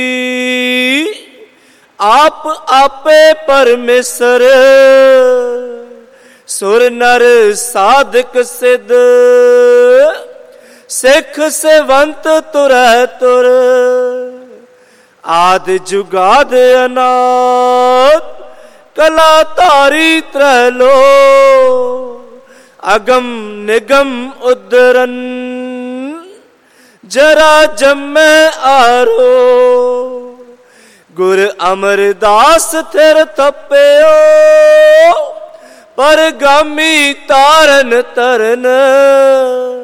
आप आपे परमेश्वर, सुर नर साधक सिद्ध, सिख सेवंत तुरै तुर, आदि जुगाद अनाथ, कला तारी त्रैलो, अगम निगम उदरन, जरा जम्मै आरो, गुर अमरदास थिर थप्पियो, परगामी तारन तरन।